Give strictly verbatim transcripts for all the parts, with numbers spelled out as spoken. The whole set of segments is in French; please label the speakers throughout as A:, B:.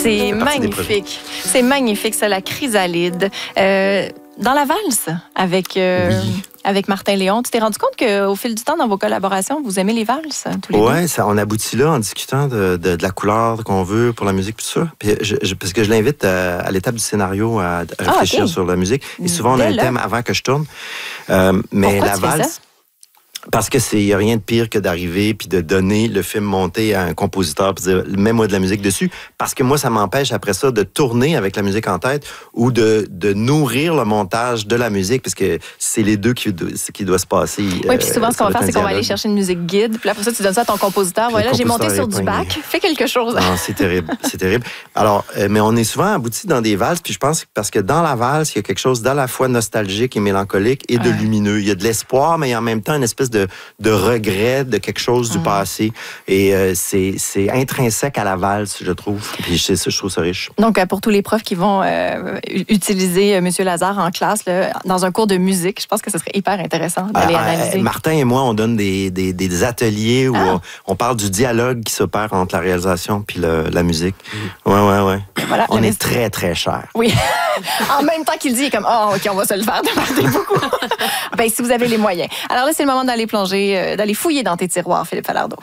A: C'est magnifique. C'est magnifique, ça, la chrysalide. Euh, dans la valse, avec, euh, oui. avec Martin Léon, tu t'es rendu compte qu'au fil du temps, dans vos collaborations, vous aimez les valses, tous les
B: ouais,
A: deux?
B: Oui, on aboutit là en discutant de, de, de la couleur qu'on veut pour la musique, tout ça. Puis je, je, parce que je l'invite à, à l'étape du scénario à, à réfléchir ah, okay. sur la musique. Et souvent, on a un thème avant que je tourne. Euh, mais
A: Pourquoi
B: la
A: tu
B: valse...
A: fais ça?
B: Parce que c'est y a rien de pire que d'arriver puis de donner le film monté à un compositeur puis de dire mets-moi de la musique dessus, parce que moi ça m'empêche après ça de tourner avec la musique en tête ou de, de nourrir le montage de la musique, parce que c'est les deux qui qui doit se passer.
A: Oui, euh, puis souvent ce qu'on va faire c'est qu'on va aller chercher une musique guide, puis après ça tu donnes ça à ton compositeur. Voilà, j'ai monté sur du bac, fais quelque chose.
B: Non, c'est terrible, c'est terrible. Alors, euh, mais on est souvent abouti dans des valses, puis je pense que parce que dans la valse il y a quelque chose d'à la fois nostalgique et mélancolique et de ouais. lumineux. Il y a de l'espoir, mais en même temps une espèce de De, de regret de quelque chose du mmh. passé. Et euh, c'est, c'est intrinsèque à la valse, je trouve. Puis je, je trouve ça riche.
A: Donc, pour tous les profs qui vont euh, utiliser M. Lazare en classe, là, dans un cours de musique, je pense que ce serait hyper intéressant d'aller euh, analyser.
B: Euh, Martin et moi, on donne des, des, des ateliers où ah. on, on parle du dialogue qui s'opère entre la réalisation puis le, la musique. Mmh. Ouais, ouais, ouais. Voilà, on est musique. très, très cher.
A: Oui. En même temps qu'il dit, il est comme, oh, OK, on va se le faire demander beaucoup. Ben, si vous avez les moyens. Alors là, c'est le moment d'aller plonger, euh, d'aller fouiller dans tes tiroirs, Philippe Falardeau.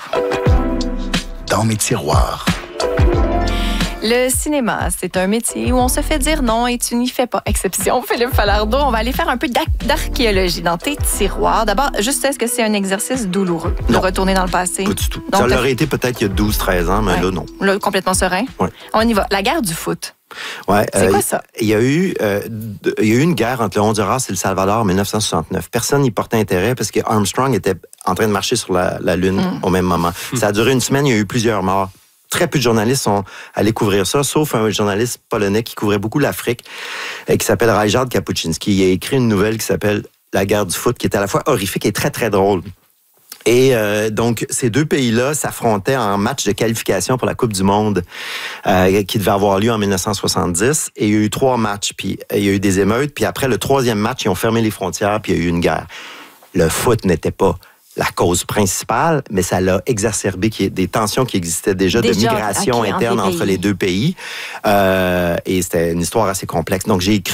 C: Dans mes tiroirs.
A: Le cinéma, c'est un métier où on se fait dire non et tu n'y fais pas exception, Philippe Falardeau. On va aller faire un peu d'archéologie dans tes tiroirs. D'abord, juste, est-ce que c'est un exercice douloureux de
B: non.
A: retourner dans le passé?
B: Pas du tout. Donc, ça l'aurait été peut-être il y a douze treize ans, mais ouais. là, non.
A: Là, complètement serein?
B: Oui.
A: On y va. La guerre du foot.
B: Ouais,
A: c'est
B: euh,
A: quoi ça?
B: Il y a eu, euh, il y a eu une guerre entre le Honduras et le Salvador en dix-neuf cent soixante-neuf. Personne n'y portait intérêt parce que Armstrong était en train de marcher sur la, la Lune mm. au même moment. Mm. Ça a duré une semaine, il y a eu plusieurs morts. Très peu de journalistes sont allés couvrir ça, sauf un journaliste polonais qui couvrait beaucoup l'Afrique, et qui s'appelle Ryszard Kapuscinski. Il a écrit une nouvelle qui s'appelle La guerre du foot, qui est à la fois horrifique et très, très drôle. Et euh, donc, ces deux pays-là s'affrontaient en match de qualification pour la Coupe du Monde euh, qui devait avoir lieu en dix-neuf cent soixante-dix. Et il y a eu trois matchs, puis il y a eu des émeutes. Puis après le troisième match, ils ont fermé les frontières, puis il y a eu une guerre. Le foot n'était pas la cause principale, mais ça l'a exacerbé qui est des tensions qui existaient déjà, déjà de migration okay, interne entre les deux pays. Euh, et c'était une histoire assez complexe. Donc, j'ai écrit